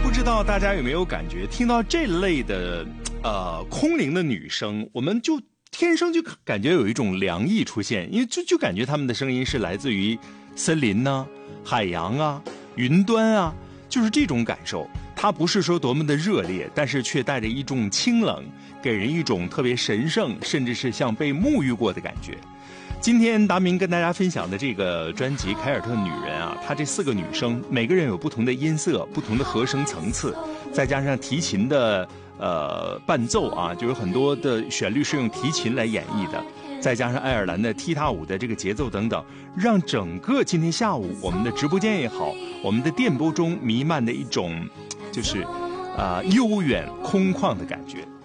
不知道大家有没有感觉，听到这类的空灵的女声，我们就天生就感觉有一种凉意出现，因为就感觉她们的声音是来自于森林啊、海洋啊、云端啊，就是这种感受。它不是说多么的热烈，但是却带着一种清冷，给人一种特别神圣，甚至是像被沐浴过的感觉。今天达明跟大家分享的这个专辑《凯尔特女人》啊，她这4个女生每个人有不同的音色、不同的和声层次，再加上提琴的伴奏啊，就有很多的旋律是用提琴来演绎的，再加上爱尔兰的踢踏舞的这个节奏等等，让整个今天下午我们的直播间也好，我们的电波中弥漫的一种就是悠远空旷的感觉。